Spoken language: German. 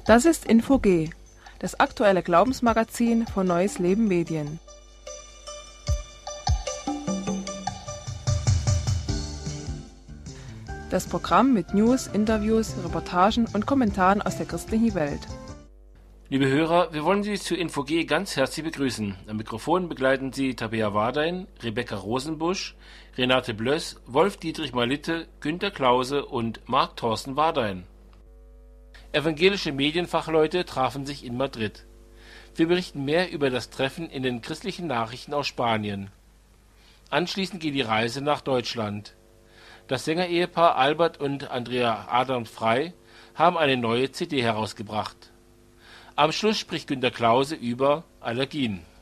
Das ist Info-G, das aktuelle Glaubensmagazin von Neues Leben Medien. Das Programm mit News, Interviews, Reportagen und Kommentaren aus der christlichen Welt. Liebe Hörer, wir wollen Sie zu Info-G ganz herzlich begrüßen. Am Mikrofon begleiten Sie Tabea Wardein, Rebecca Rosenbusch, Renate Blöss, Wolf-Dietrich Malitte, Günter Klause und Marc-Thorsten Wardein. Evangelische Medienfachleute trafen sich in Madrid. Wir berichten mehr über das Treffen in den christlichen Nachrichten aus Spanien. Anschließend geht die Reise nach Deutschland. Das Sängerehepaar Albert und Andrea Adam-Frei haben eine neue CD herausgebracht. Am Schluss spricht Günter Klause über Allergien.